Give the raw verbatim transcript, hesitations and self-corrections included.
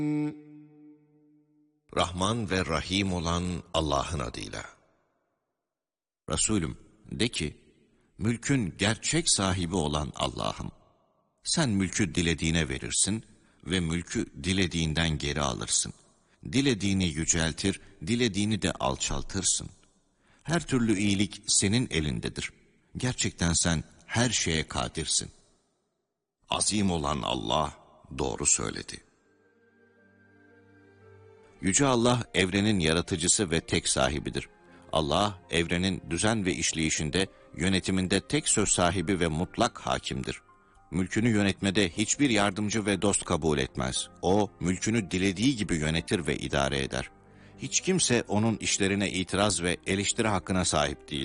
Rahman ve Rahim olan Allah'ın adıyla. Resulüm, de ki, mülkün gerçek sahibi olan Allah'ım. Sen mülkü dilediğine verirsin ve mülkü dilediğinden geri alırsın. Dilediğini yüceltir, dilediğini de alçaltırsın. Her türlü iyilik senin elindedir. Gerçekten sen her şeye kadirsin. Azim olan Allah doğru söyledi. Yüce Allah evrenin yaratıcısı ve tek sahibidir. Allah evrenin düzen ve işleyişinde, yönetiminde tek söz sahibi ve mutlak hakimdir. Mülkünü yönetmede hiçbir yardımcı ve dost kabul etmez. O, mülkünü dilediği gibi yönetir ve idare eder. Hiç kimse onun işlerine itiraz ve eleştiri hakkına sahip değil.